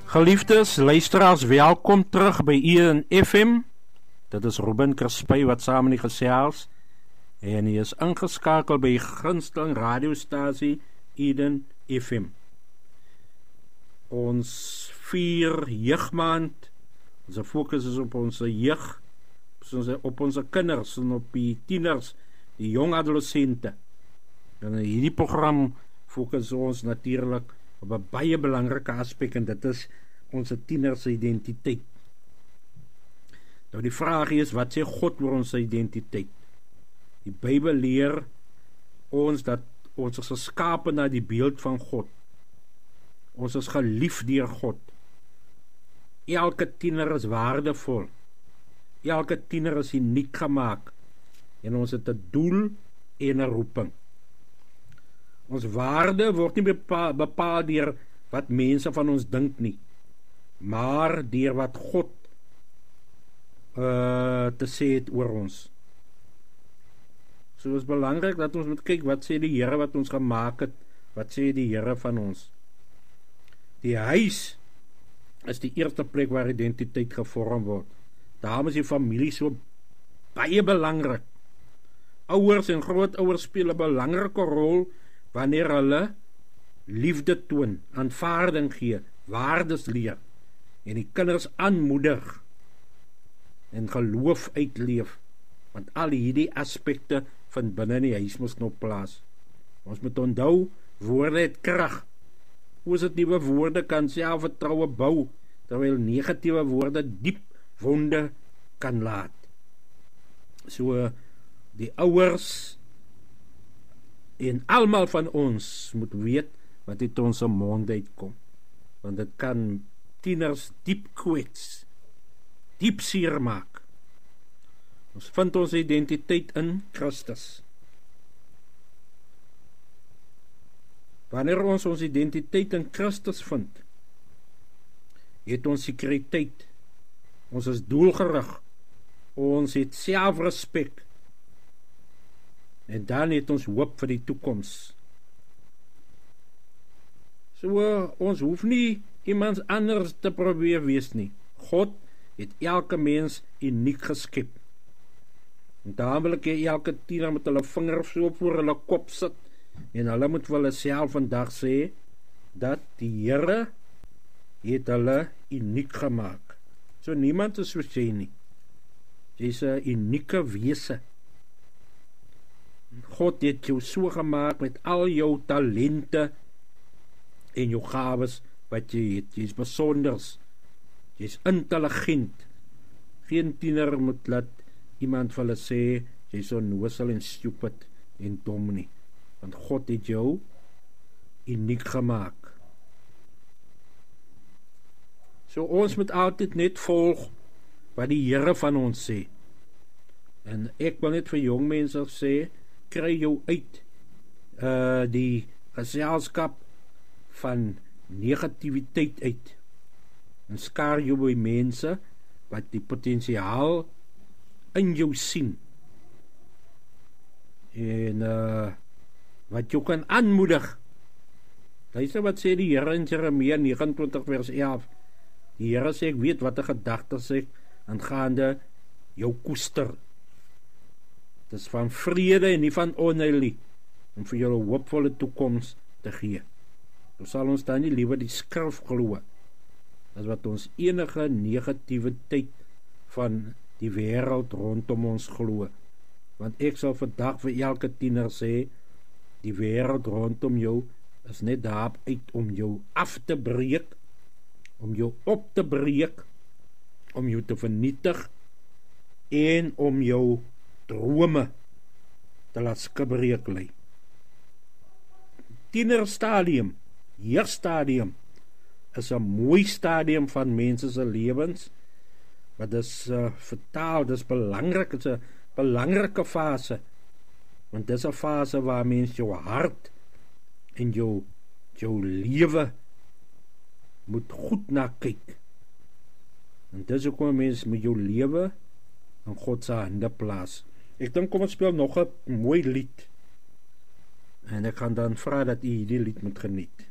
Geliefdes, luisteraars, welkom terug by Eden FM. Dit is Ruben Crispy wat saam in die gesels en hy is ingeskakel by gunsteling radiostasie Eden FM. Ons vier jeugmaand, ons fokus is op ons jeug, op ons kinders en op die tieners, die jong adolessente. En in hierdie program fokus ons natuurlik op 'n baie belangrike aspek en dit is ons tieners identiteit. Nou die vraag is, wat sê God oor ons identiteit? Die Bybel leer ons dat ons is geskape na die beeld van God. Ons is geliefd deur God. Elke tiener is waardevol. Elke tiener is uniek gemaak en ons het 'n doel en 'n roeping. Ons waarde word nie bepaal deur wat mense van ons dink nie, maar deur wat God te sê het oor ons. So is belangrik dat ons moet kyk wat sê die Here wat ons gemaak het, wat sê die Here van ons. Die huis is die eerste plek waar identiteit gevorm word. Daarom is die familie so baie belangrik. Ouers en grootouers speel 'n belangrike rol wanneer hulle liefde toon, aanvaarding gee, waardes leer en die kinders aanmoedig en geloof uitleef, want al hierdie aspekte van binne in die huis moet nou plaas. Ons moet onthou, woorde het krag. Positiewe woorde kan selfvertroue bou, terwyl negatiewe woorde diep wonde kan laat. So die ouers en almal van ons moet weet wat uit ons mond uitkom, want dit kan tieners diep kwets, diep seer maak. Ons vind ons identiteit in Christus. Wanneer ons identiteit in Christus vind, het ons sekuriteit, ons is doelgerig, ons het selfrespek, en dan het ons hoop vir die toekoms. So, ons hoef nie iemand anders te probeer wees nie. God het elke mens uniek geskep. En daarom wil ek elke tiener met hulle vinger so voor hulle kop sit, en hulle moet vir hulle self vandag sê, dat die Here het hulle uniek gemaak. So niemand is soos jy nie. Jy is 'n unieke wese. God het jou so gemaak met al jou talente en jou gawes wat jy het. Jy is besonders. Jy is intelligent. Geen tiener moet laat iemand vir hulle sê jy is onnoosel en stupid en dom nie. Want God het jou uniek gemaak. So ons moet altyd net volg wat die Here van ons sê. En ek wil net vir jong mense sê, kry jou uit die geselskap van negativiteit uit en skaar jou by mense wat die potensiaal in jou sien en wat jou kan aanmoedig. Luister wat sê die Here in Jeremia 29 vers 11. Die Here sê, ek weet wat 'n gedagtes ek aangaande jou koester. Dit is van vrede en nie van onheil nie, om vir julle 'n hoopvolle toekoms te gee. Dan sal ons dan nie liewer die skrif glo as wat ons enige negativiteit van die wêreld rondom ons glo. Want ek sal vandag vir elke tiener sê, die wêreld rondom jou is net daar uit om jou af te breek, om jou op te breek, om jou te vernietig en om jou drome te laat skibreek lê. Tienerstadium, jeugstadium is 'n mooi stadium van mense se lewens, maar dis vertaal, dis belangrik, dit is 'n belangrike fase, want dis 'n fase waar mens jou hart en jou lewe moet goed na kyk. En dis hoekom mens met jou lewe in God se hande plaas. Ek dink kom ons speel nog 'n mooi lied. En ek gaan dan vra dat u hierdie lied moet geniet.